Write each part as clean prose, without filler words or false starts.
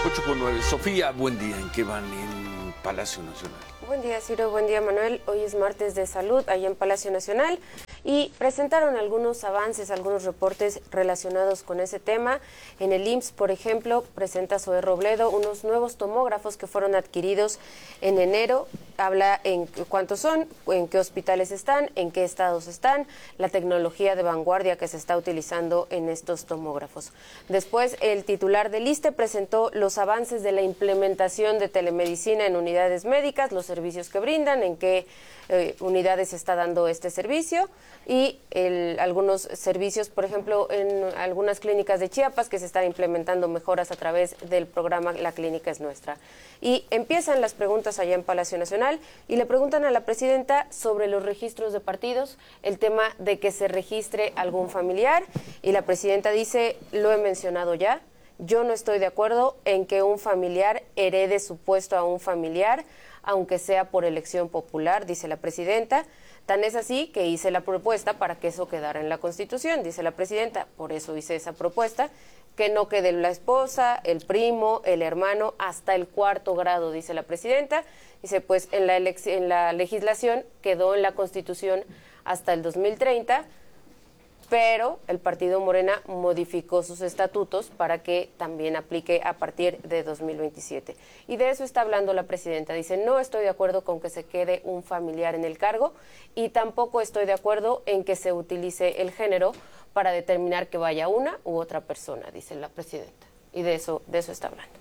8:09. Sofía, buen día. ¿En qué van en Palacio Nacional? Buen día, Ciro. Buen día, Manuel. Hoy es martes de salud allá en Palacio Nacional y presentaron algunos avances, algunos reportes relacionados con ese tema. En el IMSS, por ejemplo, presenta Zoé Robledo unos nuevos tomógrafos que fueron adquiridos en enero. Habla en cuántos son, en qué hospitales están, en qué estados están, la tecnología de vanguardia que se está utilizando en estos tomógrafos. Después, el titular del ISSSTE presentó los avances de la implementación de telemedicina en unidades médicas, los servicios que brindan, en qué unidades se está dando este servicio y algunos servicios, por ejemplo, en algunas clínicas de Chiapas que se están implementando mejoras a través del programa La Clínica es Nuestra. Y empiezan las preguntas allá en Palacio Nacional y le preguntan a la presidenta sobre los registros de partidos, el tema de que se registre algún familiar, y la presidenta dice: lo he mencionado ya, yo no estoy de acuerdo en que un familiar herede su puesto a un familiar, aunque sea por elección popular, dice la presidenta. Tan es así que hice la propuesta para que eso quedara en la Constitución, dice la presidenta, por eso hice esa propuesta, que no quede la esposa, el primo, el hermano, hasta el cuarto grado, dice la presidenta. Dice, pues en la legislación quedó en la Constitución hasta el 2030, pero el partido Morena modificó sus estatutos para que también aplique a partir de 2027. Y de eso está hablando la presidenta. Dice, no estoy de acuerdo con que se quede un familiar en el cargo y tampoco estoy de acuerdo en que se utilice el género para determinar que vaya una u otra persona, dice la presidenta. Y de eso está hablando.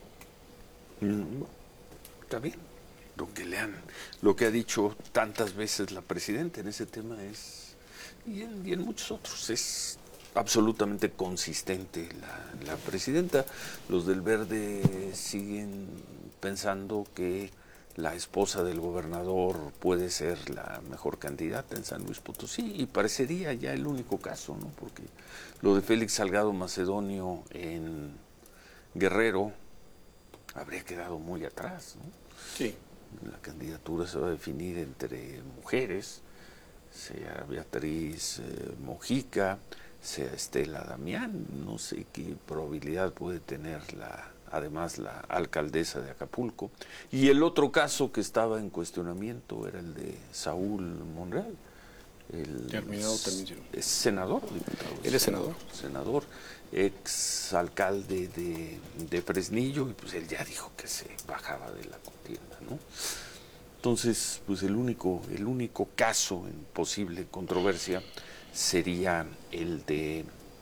Está bien. Lo que ha dicho tantas veces la presidenta en ese tema es... Y en muchos otros es absolutamente consistente la presidenta. Los del Verde siguen pensando que la esposa del gobernador puede ser la mejor candidata en San Luis Potosí, y parecería ya el único caso, ¿no? Porque lo de Félix Salgado Macedonio en Guerrero habría quedado muy atrás, ¿no? Sí. La candidatura se va a definir entre mujeres, sea Beatriz Mojica, sea Estela Damián. No sé qué probabilidad puede tener además la alcaldesa de Acapulco. Y el otro caso que estaba en cuestionamiento era el de Saúl Monreal. Terminado. Es senador, diputado. Él es senador. Senador, ex alcalde de Fresnillo, y pues él ya dijo que se bajaba de la contienda, ¿no? Entonces, pues el único caso en posible controversia sería el de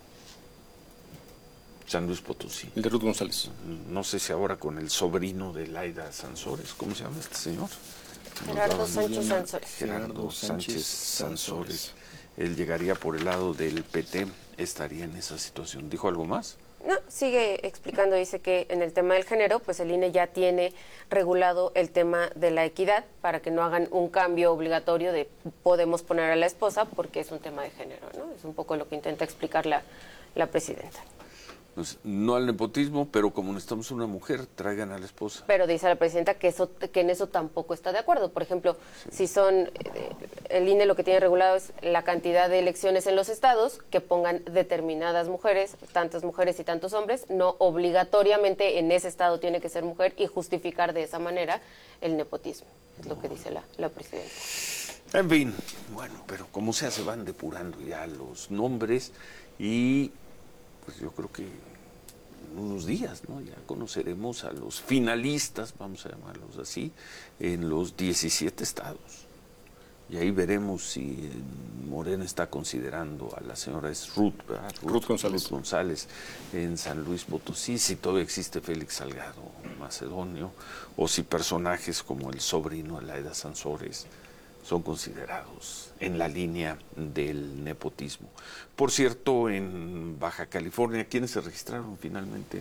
San Luis Potosí. El de Ruth González. No sé si ahora con el sobrino de Laida Sansores. ¿Cómo se llama este señor? Gerardo Sánchez Sansores. Gerardo Sánchez Sansores. Él llegaría por el lado del PT, estaría en esa situación. ¿Dijo algo más? No, sigue explicando, dice que en el tema del género, pues el INE ya tiene regulado el tema de la equidad para que no hagan un cambio obligatorio de podemos poner a la esposa porque es un tema de género, ¿no? Es un poco lo que intenta explicar la presidenta. Pues, no al nepotismo, pero como necesitamos una mujer, traigan a la esposa. Pero dice la presidenta que en eso tampoco está de acuerdo. Por ejemplo, si son, el INE lo que tiene regulado es la cantidad de elecciones en los estados, que pongan determinadas mujeres, tantas mujeres y tantos hombres, no obligatoriamente en ese estado tiene que ser mujer, y justificar de esa manera el nepotismo, es lo que dice la presidenta. En fin, bueno, pero como sea, se van depurando ya los nombres y... pues yo creo que en unos días, ¿no? Ya conoceremos a los finalistas, vamos a llamarlos así, en los 17 estados. Y ahí veremos si Morena está considerando a la señora Ruth González en San Luis Potosí, si todavía existe Félix Salgado Macedonio, o si personajes como el sobrino de Laida Sansores son considerados en la línea del nepotismo. Por cierto, en Baja California, ¿quiénes se registraron finalmente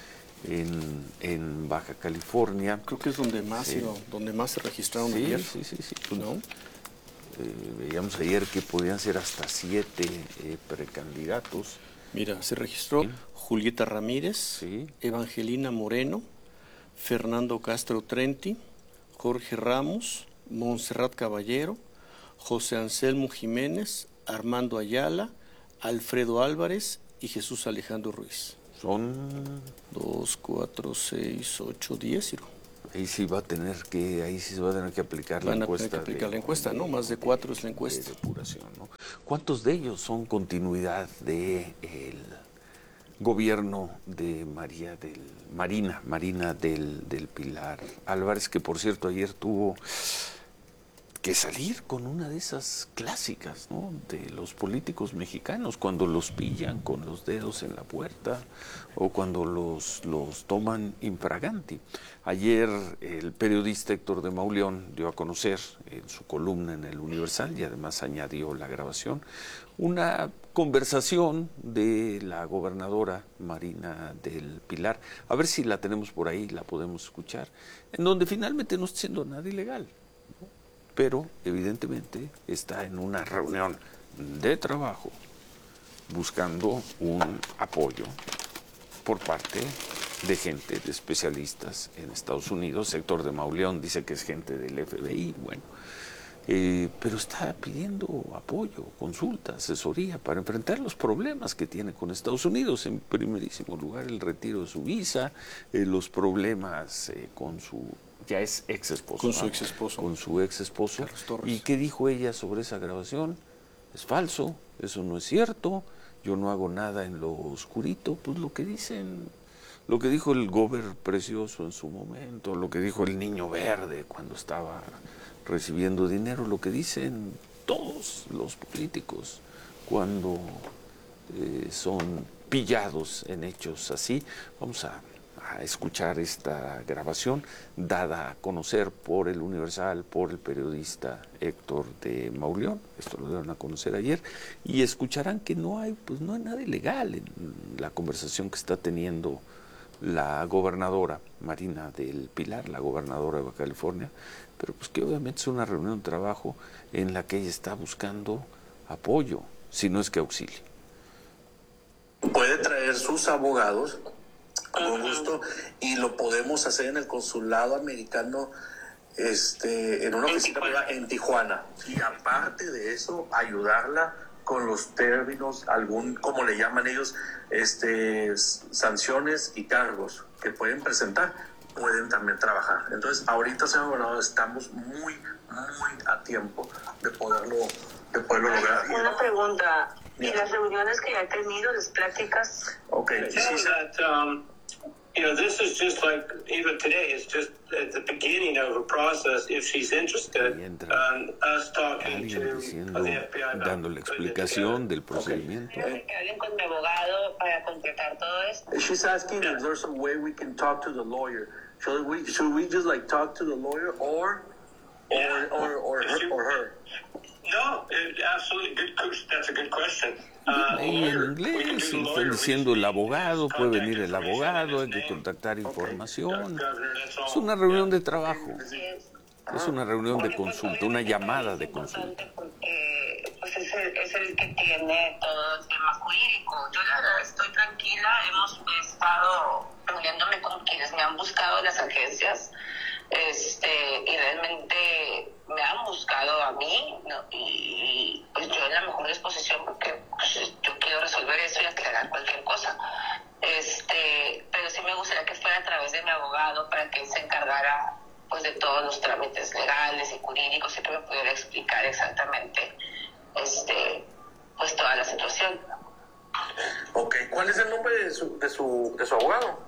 en Baja California? Creo que es donde más se registraron ayer. Sí. Pues, ¿no? Veíamos ayer que podían ser hasta 7 precandidatos. Mira, se registró Julieta Ramírez, Evangelina Moreno, Fernando Castro Trenti, Jorge Ramos, Montserrat Caballero, José Anselmo Jiménez, Armando Ayala, Alfredo Álvarez y Jesús Alejandro Ruiz. Son 2, 4, 6, 8, 10, Ciro. Ahí sí se va a tener que aplicar la encuesta. ¿No? Más de 4 es la encuesta. De depuración, ¿no? ¿Cuántos de ellos son continuidad del gobierno de Marina del Pilar Álvarez, que por cierto ayer tuvo que salir con una de esas clásicas, ¿no?, de los políticos mexicanos, cuando los pillan con los dedos en la puerta o cuando los toman infraganti? Ayer el periodista Héctor de Mauleón dio a conocer en su columna en El Universal, y además añadió la grabación, una conversación de la gobernadora Marina del Pilar, a ver si la tenemos por ahí, la podemos escuchar, en donde finalmente no está haciendo nada ilegal, pero evidentemente está en una reunión de trabajo buscando un apoyo por parte de gente, de especialistas en Estados Unidos. Héctor de Mauleón dice que es gente del FBI, bueno, pero está pidiendo apoyo, consulta, asesoría para enfrentar los problemas que tiene con Estados Unidos. En primerísimo lugar, el retiro de su visa, los problemas con su ya es ex esposo. Con su ex esposo. Con su ex esposo. ¿Y qué dijo ella sobre esa grabación? Es falso, eso no es cierto, yo no hago nada en lo oscurito. Pues lo que dicen, lo que dijo el gober precioso en su momento, lo que dijo el niño verde cuando estaba recibiendo dinero, lo que dicen todos los políticos cuando son pillados en hechos así. Vamos a escuchar esta grabación dada a conocer por El Universal, por el periodista Héctor de Mauleón. Esto lo dieron a conocer ayer, y escucharán que no hay nada ilegal en la conversación que está teniendo la gobernadora Marina del Pilar, la gobernadora de Baja California, pero pues que obviamente es una reunión de trabajo en la que ella está buscando apoyo, si no es que auxilio. Puede traer sus abogados con gusto, y lo podemos hacer en el consulado americano, en una oficina privada en Tijuana, y aparte de eso ayudarla con los términos, como le llaman ellos, sanciones y cargos que pueden presentar, pueden también trabajar. Entonces ahorita, señor gobernador, estamos muy a tiempo de poderlo lograr. Una pregunta, ¿y las reuniones que ya he tenido, las pláticas? Okay. This is just like, even today, it's just at the beginning of a process. If she's interested, us talking to the FBI. Dándole explicación del procedimiento. Que hablen con mi abogado para concretar todo esto. She's asking if there's a way we can talk to the lawyer. Should we just like talk to the lawyer or her? No, absolutely. That's a good question. Ahí en inglés están diciendo el abogado, puede venir el abogado, hay que contactar información. Es una reunión de trabajo, es una reunión de consulta, una llamada de consulta. Pues es el que tiene todo el tema jurídico. Yo la verdad estoy tranquila, hemos estado reuniéndome con quienes me han buscado en las agencias, y realmente me han buscado a mí, ¿no? Y pues yo en la mejor disposición, porque pues, yo quiero resolver eso y aclarar cualquier cosa, pero sí me gustaría que fuera a través de mi abogado para que él se encargara pues de todos los trámites legales y jurídicos y que me pudiera explicar exactamente pues toda la situación. Okay, ¿cuál es el nombre de su abogado?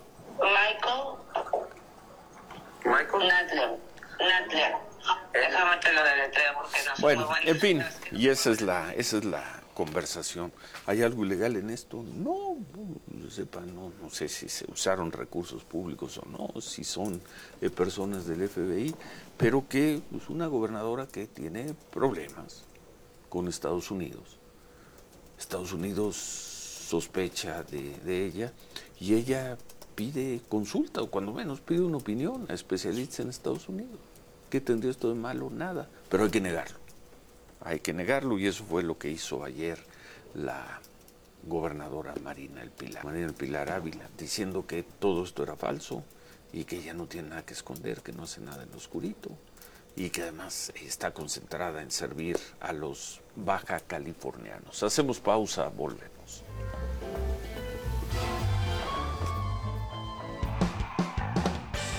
Michael Nadler. Déjame te lo deletreo porque no soy bueno, muy en fin, y esa es la conversación. ¿Hay algo ilegal en esto? No, yo sepa, no sé si se usaron recursos públicos o no, si son personas del FBI, pero que pues, una gobernadora que tiene problemas con Estados Unidos. Estados Unidos sospecha de ella, y ella pide consulta, o cuando menos pide una opinión a especialistas en Estados Unidos. ¿Qué tendría esto de malo? Nada, pero hay que negarlo, y eso fue lo que hizo ayer la gobernadora Marina del Pilar Ávila, diciendo que todo esto era falso y que ella no tiene nada que esconder, que no hace nada en lo oscurito, y que además está concentrada en servir a los baja californianos. Hacemos pausa, volvemos.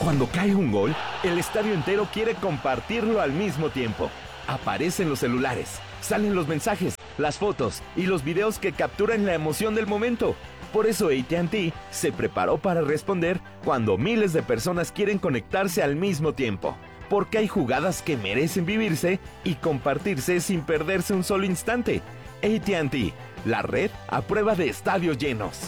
Cuando cae un gol, el estadio entero quiere compartirlo al mismo tiempo. Aparecen los celulares, salen los mensajes, las fotos y los videos que capturan la emoción del momento. Por eso AT&T se preparó para responder cuando miles de personas quieren conectarse al mismo tiempo. Porque hay jugadas que merecen vivirse y compartirse sin perderse un solo instante. AT&T, la red a prueba de estadios llenos.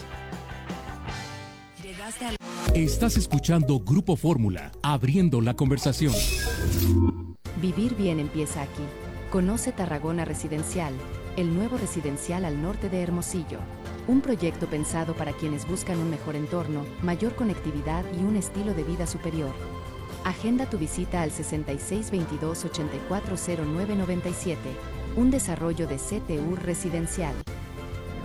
Estás escuchando Grupo Fórmula, abriendo la conversación. Vivir bien empieza aquí. Conoce Tarragona Residencial, el nuevo residencial al norte de Hermosillo. Un proyecto pensado para quienes buscan un mejor entorno, mayor conectividad y un estilo de vida superior. Agenda tu visita al 6622-840997, un desarrollo de CTU Residencial.